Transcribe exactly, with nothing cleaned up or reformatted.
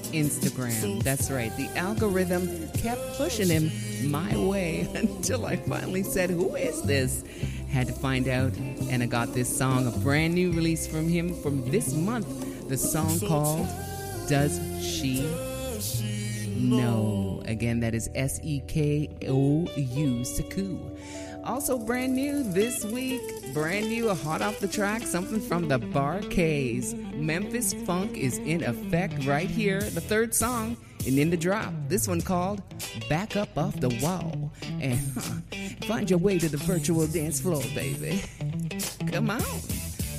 Instagram. That's right. The algorithm kept pushing him my way until I finally said, who is this? Had to find out, and I got this song, a brand new release from him from this month. The song called Does She Know? Again, that is S E K O U, Sekou. Also brand new this week, brand new, hot off the track, something from the Bar-Kays. Memphis Funk is in effect right here, the third song, and in the drop. This one called Back Up Off the Wall. And huh, find your way to the virtual dance floor, baby. Come on.